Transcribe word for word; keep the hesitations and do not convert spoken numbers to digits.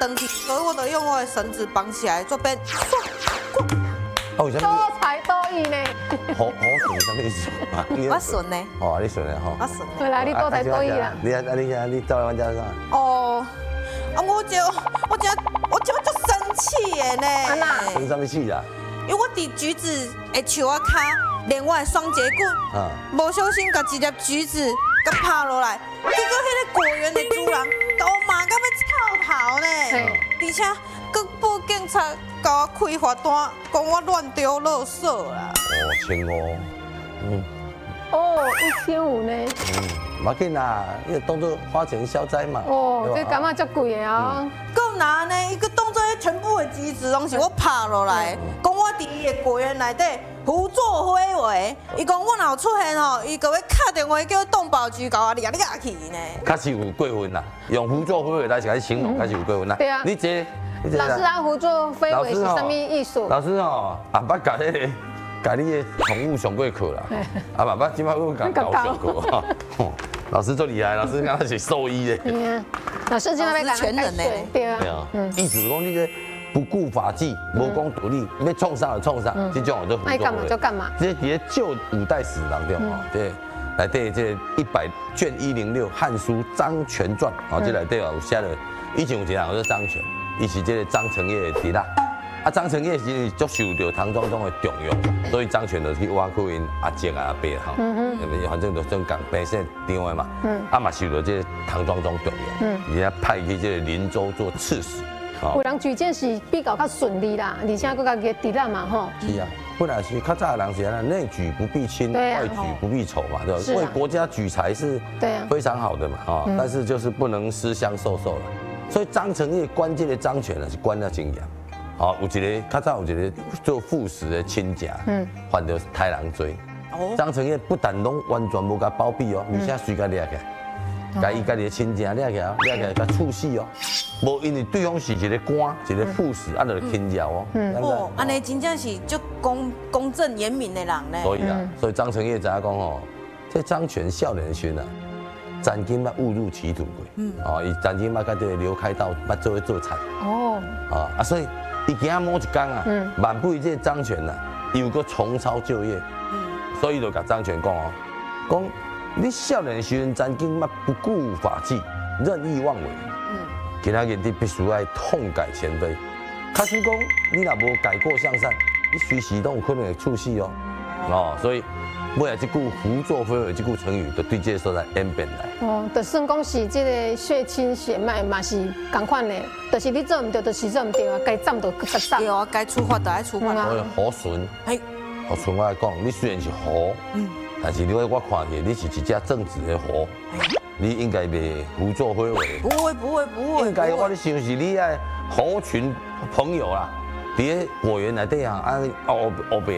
登去，所以我就用我的绳子绑起来，做边。 啊，为什多么？ 才多艺呢。 好好顺什么意思？ 我顺呢， 哦，你顺的吼。 我顺呢。 回来你多才多艺啦。 你啊，你啊，你走来阮家啥？ 哦，啊，我这我这我这就生气的呢。 安那生什么气啊？ 因为我伫橘子的树仔骹连我的双节棍， 啊， 无小心甲一粒橘子甲拍落来，结果迄个果园的主人甲我骂到要臭头呢，而且佮报警察甲我开罚单，讲我乱丢垃圾啦。 哦，千五，嗯哦，一千五呢。 嗯，冇紧啦，因为当做花钱消灾嘛。 哦，这对吧感觉足贵的啊。 够拿呢，伊个当做全部的橘子拢是我拍落来，讲我伫伊的果园内底胡作非为。伊讲我若有出现吼，伊个要敲电话叫动保局甲我掠掠去呢。 确实有过分啦，用胡作非为来来形容，确实有过分啦。 对啊你这，你这老师啊，胡作非为是老师哦什么意思？ 老师哦，也捌教迄个，教你的宠物上过课啦，啊，嘛捌今摆又教狗上课哈。老师最厉害，老师刚刚是兽医的。 嗯啊，老师今天要老师全能呢对啊对。啊，意思讲你个不顾法纪、无讲道理，要创啥就创啥，这种我都胡爱干嘛就作非为。 干嘛。 这伫旧五代史当中哦，这内底这一百卷一零六《汉书·张权传》哦，这内底有写了，以前有一个人叫张权，伊是这个张承业的弟仔。啊，张承业其实足受到唐庄宗的重用，所以张权就去挖苦因阿姐啊阿伯哈，反正就种讲平姓张的嘛，啊嘛受到这个唐庄宗重用，而且派去这个林州做刺史。 有人举荐是比较较顺利啦，而且佫家己弟仔嘛吼。 是啊，本来是较早的人是安内举不避亲， 对啊外举不避仇嘛，对吧？ 是啊为国家举才是对啊非常好的嘛，啊，但是就是不能私相授受了。所以张承业关键的张权呢是关得真严。好，有一个较早有一个做副使的亲家，嗯，犯到太郎罪。 哦， 张承业不但拢完全无甲包庇哦，而且随甲掠起来，甲伊家己的亲家掠起来，掠起来甲处死哦。无因为对方是一个官，一个副使，啊，就轻饶哦。 哦，安尼真正是足公公正严明的人呢。 所以啊，所以张承业知影讲哦，这张权少年时啊，曾经捌误入歧途过，嗯，哦，伊曾经捌甲这个刘开道捌做做贼， 哦， 啊啊，所以伊今仔某一天啊，万不以这张权呐，伊有个重操旧业，嗯，所以就甲张权讲哦，讲你少年时阵曾经捌不顾法纪，任意妄为，嗯，今仔日你必须要痛改前非，假使讲你若无改过向善，你随时都有可能会处死哦，哦，所以。尾来这句胡作非为这句成语，就对这个所在演变来。 哦，就算讲是这个血亲血脉嘛是同款的，就是你做唔对，就是做唔对啊，该斩就该斩。 对啊，该处罚就爱处罚。 所以好顺， 哎， 好顺我来讲，你虽然是猴，嗯，但是你我看起来你是一只正直的猴，你应该袂胡作非为。 不会不会不会。 应该我咧想是你爱猴群朋友啦，伫个果园内底啊，啊，后后边。